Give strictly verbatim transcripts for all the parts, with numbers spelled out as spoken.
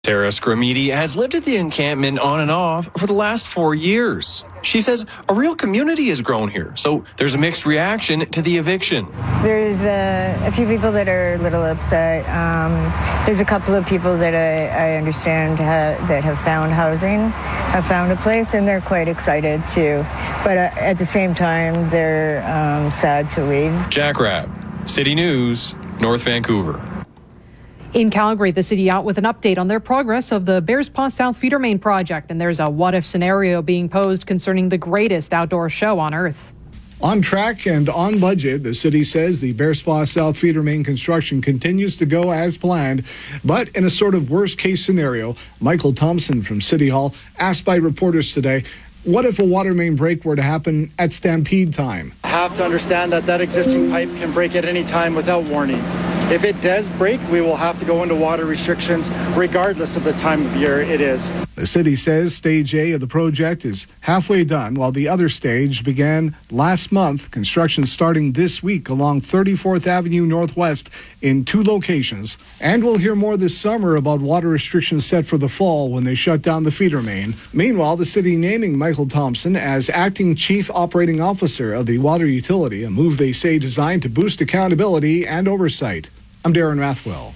Tara Scramidi has lived at the encampment on and off for the last four years. She says a real community has grown here, so there's a mixed reaction to the eviction. There's uh, a few people that are a little upset. Um, there's a couple of people that I, I understand ha- that have found housing, have found a place, and they're quite excited too. But uh, at the same time, they're um, sad to leave. Jack Rabb, City News, North Vancouver. In Calgary, the city out with an update on their progress of the Bears Paw South Feeder Main project, and there's a what-if scenario being posed concerning the greatest outdoor show on Earth. On track and on budget, the city says the Bears Paw South Feeder Main construction continues to go as planned, but in a sort of worst-case scenario, Michael Thompson from City Hall asked by reporters today, what if a water main break were to happen at stampede time? I have to understand that that existing pipe can break at any time without warning. If it does break, we will have to go into water restrictions regardless of the time of year it is. The city says Stage A of the project is halfway done, while the other stage began last month. Construction starting this week along thirty-fourth Avenue Northwest in two locations. And we'll hear more this summer about water restrictions set for the fall when they shut down the feeder main. Meanwhile, the city naming Michael Thompson as acting chief operating officer of the water utility, a move they say designed to boost accountability and oversight. I'm Darren Rathwell.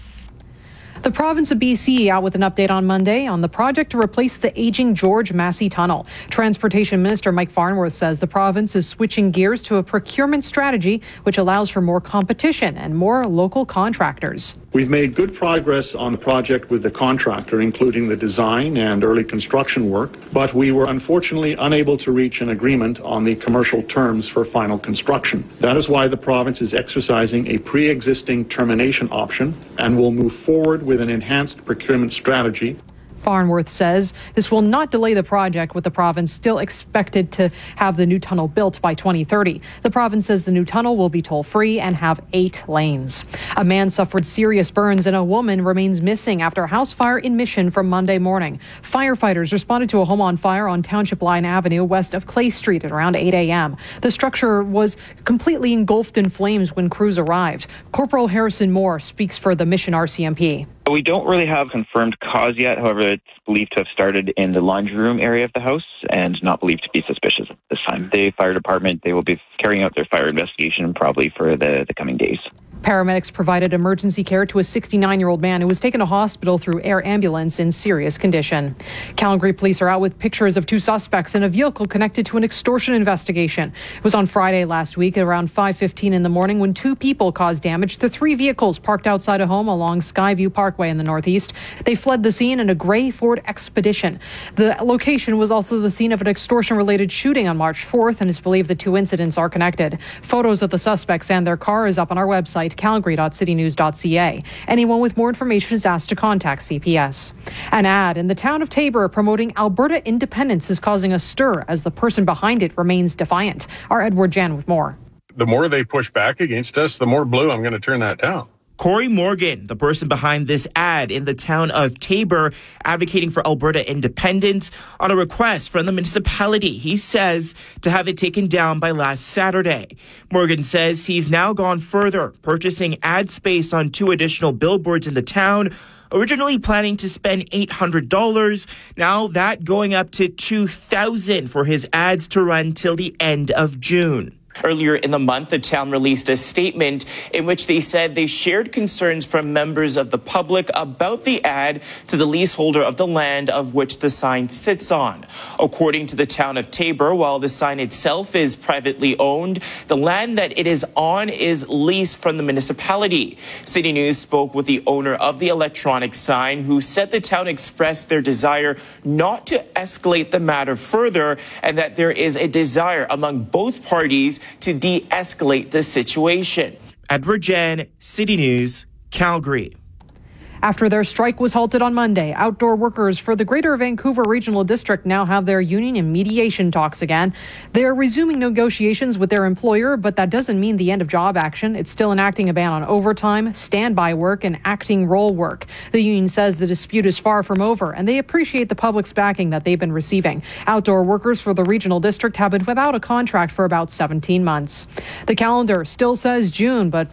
The province of B C out with an update on Monday on the project to replace the aging George Massey Tunnel. Transportation Minister Mike Farnworth says the province is switching gears to a procurement strategy which allows for more competition and more local contractors. We've made good progress on the project with the contractor, including the design and early construction work, but we were unfortunately unable to reach an agreement on the commercial terms for final construction. That is why the province is exercising a pre-existing termination option and will move forward with an enhanced procurement strategy. Farnworth says this will not delay the project, with the province still expected to have the new tunnel built by twenty thirty. The province says the new tunnel will be toll-free and have eight lanes. A man suffered serious burns and a woman remains missing after a house fire in Mission from Monday morning. Firefighters responded to a home on fire on Township Line Avenue west of Clay Street at around eight a.m. The structure was completely engulfed in flames when crews arrived. Corporal Harrison Moore speaks for the Mission R C M P. We don't really have confirmed cause yet. However, it's believed to have started in the laundry room area of the house and not believed to be suspicious at this time. The fire department, they will be carrying out their fire investigation probably for the, the coming days. Paramedics provided emergency care to a sixty-nine-year-old man who was taken to hospital through air ambulance in serious condition. Calgary police are out with pictures of two suspects in a vehicle connected to an extortion investigation. It was on Friday last week at around five fifteen in the morning when two people caused damage to three vehicles parked outside a home along Skyview Parkway in the northeast. They fled the scene in a gray Ford Expedition. The location was also the scene of an extortion-related shooting on March fourth, and it's believed the two incidents are connected. Photos of the suspects and their car is up on our website, calgary dot city news dot c a. Anyone with more information is asked to contact C P S. An ad in the town of Taber promoting Alberta independence is causing a stir as the person behind it remains defiant. Our Edward Jan with more. The more they push back against us, the more blue I'm going to turn that town. Corey Morgan, the person behind this ad in the town of Taber, advocating for Alberta independence on a request from the municipality, he says, to have it taken down by last Saturday. Morgan says he's now gone further, purchasing ad space on two additional billboards in the town, originally planning to spend eight hundred dollars, now that going up to two thousand dollars for his ads to run till the end of June. Earlier in the month, the town released a statement in which they said they shared concerns from members of the public about the ad to the leaseholder of the land of which the sign sits on. According to the town of Taber, while the sign itself is privately owned, the land that it is on is leased from the municipality. City News spoke with the owner of the electronic sign, who said the town expressed their desire not to escalate the matter further and that there is a desire among both parties to de-escalate the situation. Edward Jen, City News, Calgary. After their strike was halted on Monday, outdoor workers for the Greater Vancouver Regional District now have their union in mediation talks again. They are resuming negotiations with their employer, but that doesn't mean the end of job action. It's still enacting a ban on overtime, standby work, and acting role work. The union says the dispute is far from over, and they appreciate the public's backing that they've been receiving. Outdoor workers for the Regional District have been without a contract for about seventeen months. The calendar still says June, but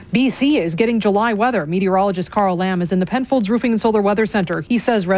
B C is getting July weather. Meteorologist Carl Lamb is in the Penfolds Roofing and Solar Weather Center. He says